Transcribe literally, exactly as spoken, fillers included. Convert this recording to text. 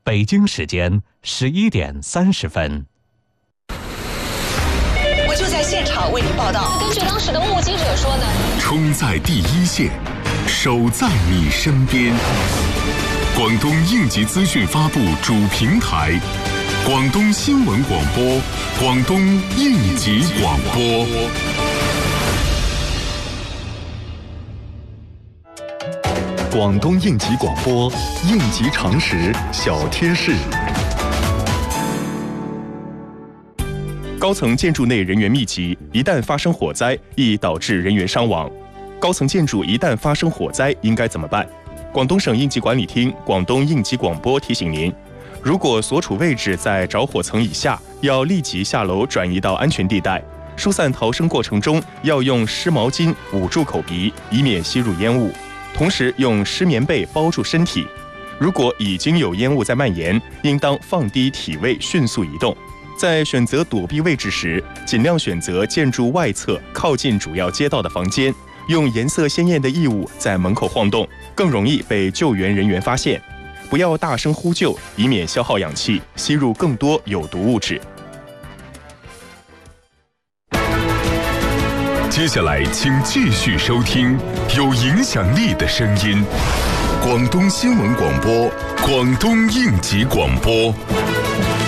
北京时间十一点三十分。 我就在现场为您报道。 根据当时的目击者说呢， 冲在第一线，守在你身边。广东应急资讯发布主平台，广东新闻广播，广东应急广播。广东应急广播，应急常识小贴士。 高层建筑内人员密集，一旦发生火灾，易导致人员伤亡。高层建筑一旦发生火灾，应该怎么办？广东省应急管理厅、广东应急广播提醒您：如果所处位置在着火层以下，要立即下楼转移到安全地带。疏散逃生过程中，要用湿毛巾捂住口鼻，以免吸入烟雾。同时用湿棉被包住身体。如果已经有烟雾在蔓延，应当放低体位，迅速移动。在选择躲避位置时，尽量选择建筑外侧靠近主要街道的房间，用颜色鲜艳的衣物在门口晃动，更容易被救援人员发现。不要大声呼救，以免消耗氧气，吸入更多有毒物质。 接下来请继续收听有影响力的声音，广东新闻广播，广东应急广播。